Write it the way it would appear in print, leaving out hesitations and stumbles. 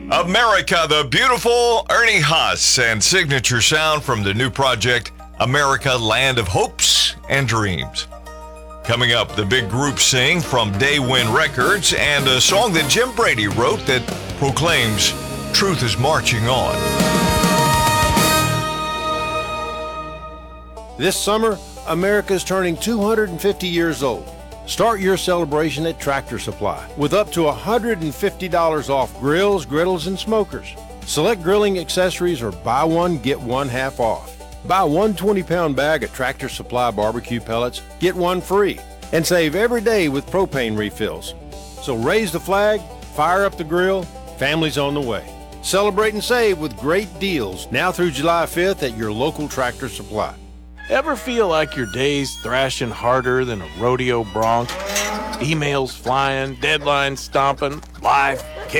America the Beautiful, Ernie Haas, and signature sound from the new project, America Land of Hopes and Dreams. Coming up, the big group sing from Day One Records and a song that Jim Brady wrote that proclaims truth is marching on. This summer, America is turning 250 years old. Start your celebration at Tractor Supply with up to $150 off grills, griddles, and smokers. Select grilling accessories or buy one, get one half off. Buy one 20-pound bag of Tractor Supply barbecue pellets, get one free, and save every day with propane refills. So raise the flag, fire up the grill, family's on the way. Celebrate and save with great deals now through July 5th at your local Tractor Supply. Ever feel like your day's thrashing harder than a rodeo bronc? Emails flying, deadlines stomping, life